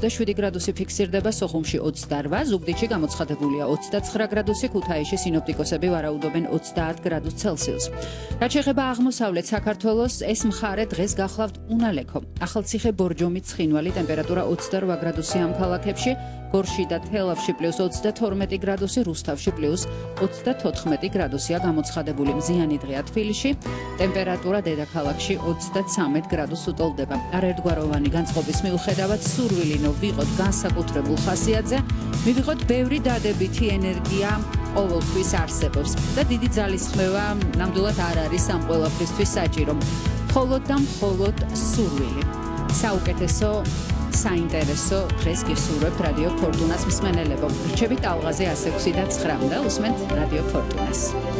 27 გრადუსი ფიქსირდება, სოხუმში 28, ზუგდიდში გამოცხადებულია 29 გრადუსი, ქუთაისში სინოპტიკოსები ვარაუდობენ 30 გრადუს ცელსიუსს. რაც შეეხება აღმოსავლეთ საქართველოს, ეს მხარე დღეს გახლავთ უნალექო. ახალციხე, ბორჯომი, ცხინვალი, ტემპერატურა 28 გრადუსი ამ ქალაქებში, გორში და თელავში +22 გრადუსი, რუსთავში +34 გრადუსია გამოცხადებული. მზიანი დღეა თბილისში, ტემპერატურა დედაქალაქში 33 გრადუსს უტოლდება. არაერთგვაროვანი განწყობის მიუხედავად სურვილინო ვიყოთ განსაკუთრებულ ხასიათზე, მივიღოთ ბევრი დადებითი ენერგია ყოველთვის არსებობს და დიდი ძალისხმევა ნამდვილად არ არის ამ ყველაფრისთვის საჭირო. მხოლოდ და მხოლოდ სურვილი. საუკეთესო საინტერესო დღეს გისურვებთ რადიო ფორტუნას მსმენელებო. რჩებით ალღაზე 106 და 9 და უსმენთ რადიო ფორტუნას.